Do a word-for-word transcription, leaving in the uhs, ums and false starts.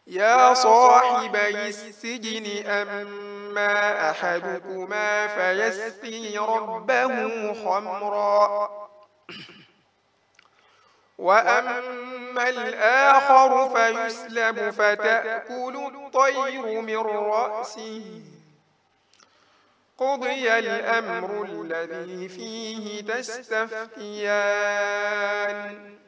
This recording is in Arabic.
يا صاحبي السجن أما أحدكما فيسقي ربه خمرا وأما الآخر فيسلب فتأكل الطير من رأسه قضي الأمر الذي فيه تستفتيان